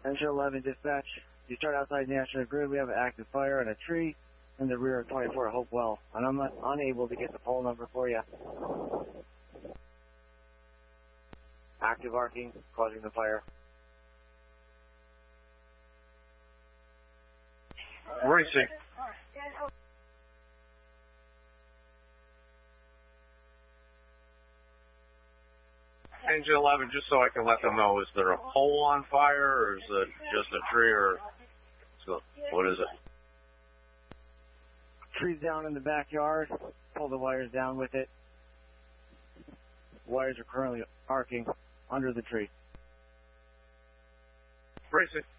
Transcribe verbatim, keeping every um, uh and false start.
Engine eleven dispatch. You start outside National Grid. We have an active fire in a tree in the rear of twenty-four Hopewell, and I'm unable to get the pole number for you. Active arcing causing the fire. Racing. Engine eleven, just so I can let them know, is there a pole on fire, or is it just a tree, or so, what is it? Tree's down in the backyard. Pull the wires down with it. Wires are currently arcing under the tree. Racing.